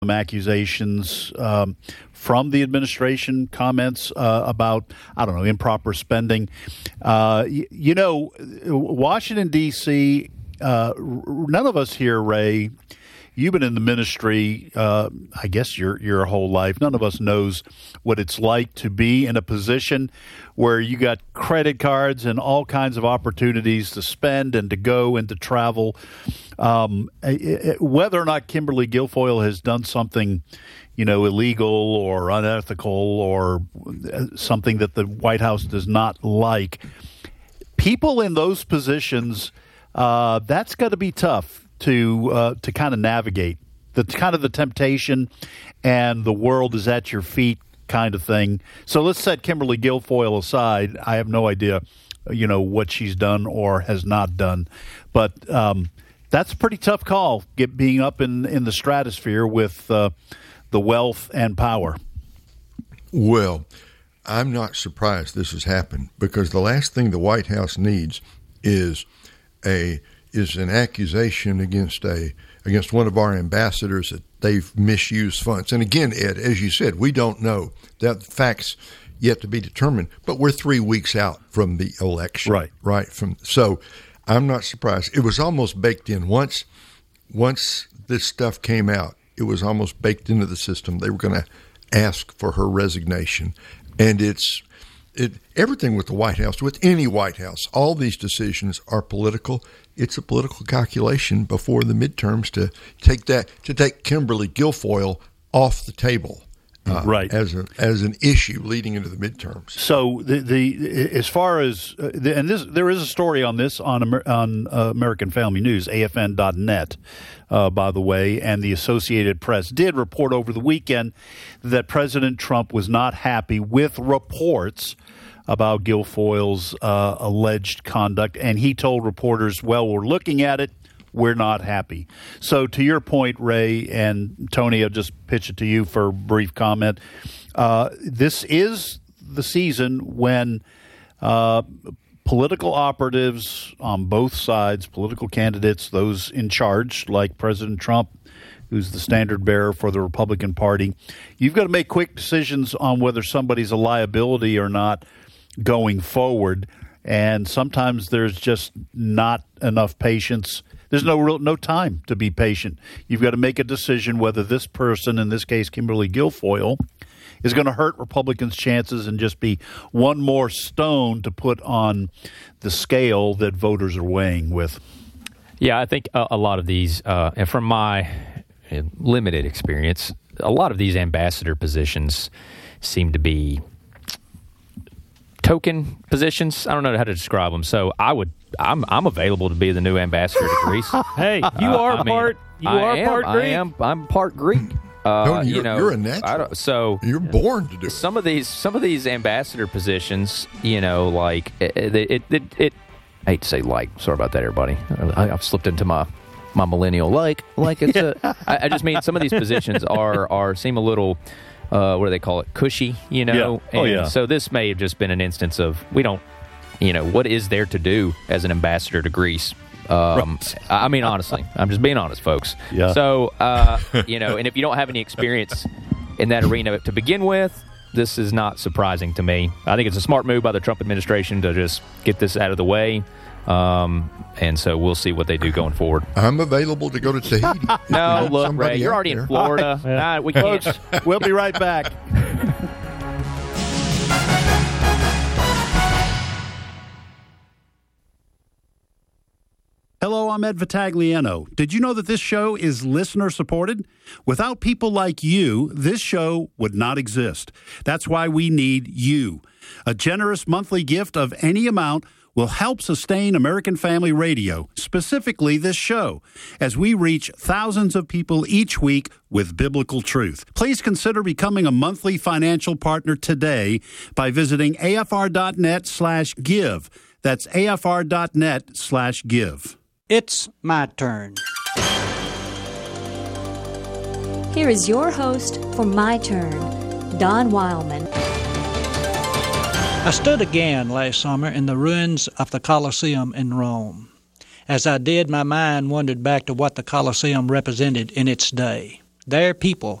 accusations from the administration, comments about, I don't know, improper spending. Washington, D.C., none of us here, Ray, you've been in the ministry, I guess your whole life. None of us knows what it's like to be in a position where you got credit cards and all kinds of opportunities to spend and to go and to travel. Whether or not Kimberly Guilfoyle has done something, illegal or unethical or something that the White House does not like, people in those positions, that's got to be tough to kind of navigate the temptation and the world is at your feet kind of thing. So let's set Kimberly Guilfoyle aside. I have no idea, what she's done or has not done, but that's a pretty tough call. Being up in the stratosphere with the wealth and power. Well, I'm not surprised this has happened because the last thing the White House needs is an accusation against one of our ambassadors that they've misused funds. And again, Ed, as you said, we don't know. That facts yet to be determined. But we're 3 weeks out from the election, right? So I'm not surprised. It was almost baked in once this stuff came out. It was almost baked into the system. They were going to ask for her resignation, and everything with the White House, with any White House, all these decisions are political. It's a political calculation before the midterms to take Kimberly Guilfoyle off the table, as an issue leading into the midterms. So as far as there is a story on this on American Family News, AFN.net, by the way, and the Associated Press did report over the weekend that President Trump was not happy with reports about Guilfoyle's alleged conduct, and he told reporters, well, we're looking at it, we're not happy. So to your point, Ray, and Tony, I'll just pitch it to you for a brief comment. This is the season when political operatives on both sides, political candidates, those in charge, like President Trump, who's the standard bearer for the Republican Party, you've got to make quick decisions on whether somebody's a liability or not going forward, and sometimes there's just not enough patience. There's no time to be patient. You've got to make a decision whether this person, in this case Kimberly Guilfoyle, is going to hurt Republicans' chances and just be one more stone to put on the scale that voters are weighing with. Yeah, I think a lot of these, and from my limited experience, a lot of these ambassador positions seem to be token positions. I don't know how to describe them. So I'm available to be the new ambassador to Greece. Hey, you are part Greek. I'm part Greek. You're a natural. So you're born to do it. Some of these ambassador positions, like it. I hate to say sorry about that, everybody. I've slipped into my millennial it's a. I just mean some of these positions seem a little. What do they call it? Cushy, Yeah. Oh, yeah. So this may have just been an instance of we don't, what is there to do as an ambassador to Greece? I mean, honestly, I'm just being honest, folks. Yeah. So, and if you don't have any experience in that arena to begin with, this is not surprising to me. I think it's a smart move by the Trump administration to just get this out of the way. And so we'll see what they do going forward. I'm available to go to Tahiti. No, look, Ray, you're already in Florida. Yeah. We can't. We'll be right back. Hello, I'm Ed Vitagliano. Did you know that this show is listener-supported? Without people like you, this show would not exist. That's why we need you. A generous monthly gift of any amount will help sustain American Family Radio, specifically this show, as we reach thousands of people each week with biblical truth. Please consider becoming a monthly financial partner today by visiting afr.net/give. That's afr.net/give. It's my turn. Here is your host for My Turn, Don Wildman. I stood again last summer in the ruins of the Colosseum in Rome. As I did, my mind wandered back to what the Colosseum represented in its day. their people